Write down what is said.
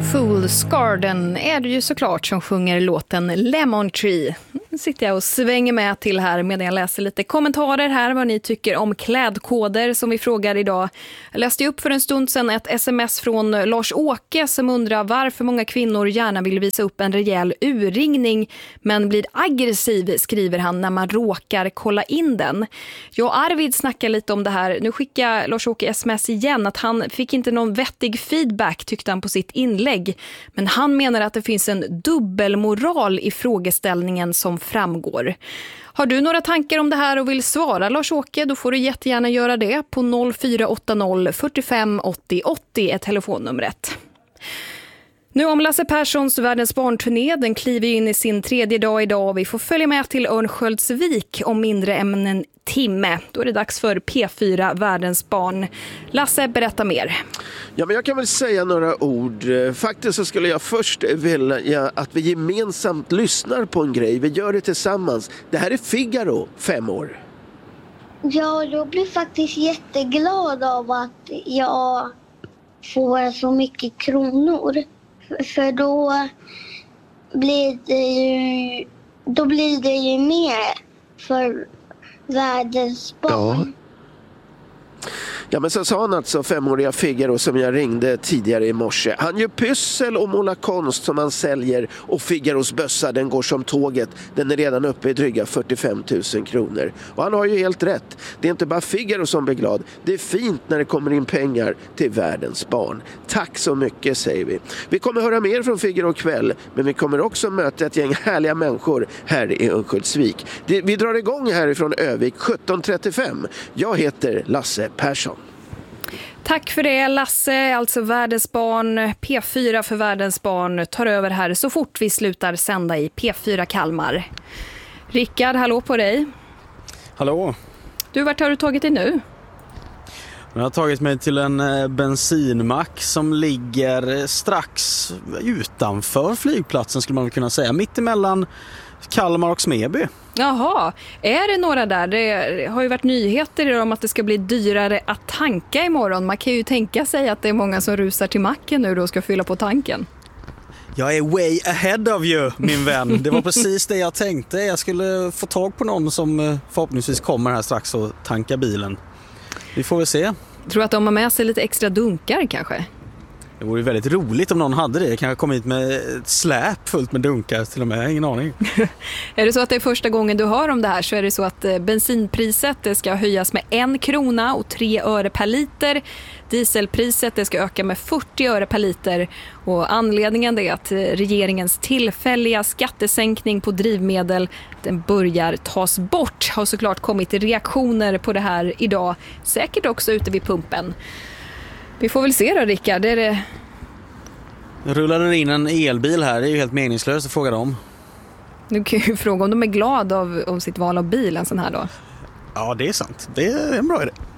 Fool's Garden är det ju såklart som sjunger låten Lemon Tree. Nu sitter jag och svänger med till här medan jag läser lite kommentarer här vad ni tycker om klädkoder som vi frågar idag. Jag läste upp för en stund sedan ett sms från Lars-Åke som undrar varför många kvinnor gärna vill visa upp en rejäl urringning men blir aggressiv, skriver han, när man råkar kolla in den. Jag och Arvid snackar lite om det här. Nu skickar Lars-Åke sms igen att han fick inte någon vettig feedback, tyckte han på sitt inlägg. Men han menar att det finns en dubbelmoral i frågeställningen som framgår. Har du några tankar om det här och vill svara Lars-Åke, då får du jättegärna göra det på 0480 45 80 80 är telefonnumret. Nu om Lasse Perssons Världens barnturné, den kliver in i sin 3:e dag idag. Vi får följa med till Örnsköldsvik om mindre än en timme. Då är det dags för P4 Världens barn. Lasse, berätta mer. Ja, men jag kan väl säga några ord. Faktiskt så skulle jag först vilja att vi gemensamt lyssnar på en grej. Vi gör det tillsammans. Det här är Figaro, 5 år. Ja, jag blir faktiskt jätteglad av att jag får så mycket kronor. För då blir det ju mer för världens barn. Ja, men så sa han alltså 5-åriga Figaro som jag ringde tidigare i morse. Han gör pyssel och målar konst som han säljer och Figaros bössa, den går som tåget. Den är redan uppe i dryga 45 000 kronor. Och han har ju helt rätt. Det är inte bara Figaro som blir glad. Det är fint när det kommer in pengar till världens barn. Tack så mycket, säger vi. Vi kommer höra mer från Figaro kväll, men vi kommer också möta ett gäng härliga människor här i Örnsköldsvik. Vi drar igång härifrån Övik 17:35. Jag heter Lasse Persson. Tack för det, Lasse. Alltså Världens barn, P4 för Världens barn tar över här så fort vi slutar sända i P4 Kalmar. Rickard, hallå på dig. Hallå. Du, vart har du tagit dig nu? Jag har tagit mig till en bensinmack som ligger strax utanför flygplatsen, skulle man kunna säga. Mitt emellan Kalmar och Smeby. Jaha, är det några där? Det har ju varit nyheter om att det ska bli dyrare att tanka imorgon. Man kan ju tänka sig att det är många som rusar till macken nu och ska fylla på tanken. Jag är way ahead of you, min vän. Det var precis det jag tänkte. Jag skulle få tag på någon som förhoppningsvis kommer här strax och tanka bilen. Vi får väl se. Tror att de har med sig lite extra dunkar kanske? Det vore väldigt roligt om någon hade det. Kanske kom hit med ett släp fullt med dunkar till och med. Jag har ingen aning. Är det så att det är första gången du hör om det här, så är det så att bensinpriset det ska höjas med 1 krona och 3 öre per liter. Dieselpriset det ska öka med 40 öre per liter. Och anledningen är att regeringens tillfälliga skattesänkning på drivmedel den börjar tas bort. Har såklart kommit reaktioner på det här idag. Säkert också ute vid pumpen. Vi får väl se då, Rickard. Det rullar in en elbil här. Det är ju helt meningslöst att fråga dem. Nu kan ju fråga om de är glada av sitt val av bil en sån här då. Ja, det är sant. Det är en bra idé.